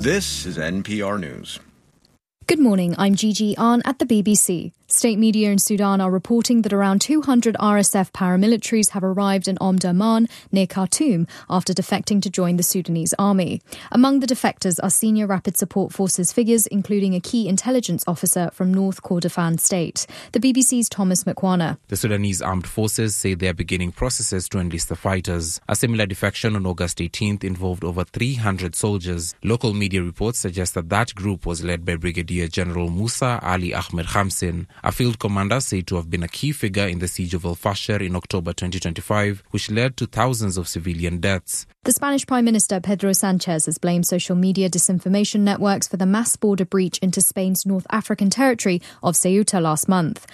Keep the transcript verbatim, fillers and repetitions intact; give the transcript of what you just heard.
This is N P R News. Good morning, I'm Gigi Ahn at the B B C. State media in Sudan are reporting that around two hundred R S F paramilitaries have arrived in Omdurman, near Khartoum, after defecting to join the Sudanese army. Among the defectors are senior Rapid Support Forces figures, including a key intelligence officer from North Kordofan state. The B B C's Thomas Mkwana. The Sudanese armed forces say they are beginning processes to enlist the fighters. A similar defection on August eighteenth involved over three hundred soldiers. Local media reports suggest that that group was led by Brigadier General Musa Ali Ahmed Khamsin. A field commander said to have been a key figure in the siege of El Fasher in October twenty twenty-five, which led to thousands of civilian deaths. The Spanish Prime Minister Pedro Sanchez has blamed social media disinformation networks for the mass border breach into Spain's North African territory of Ceuta last month.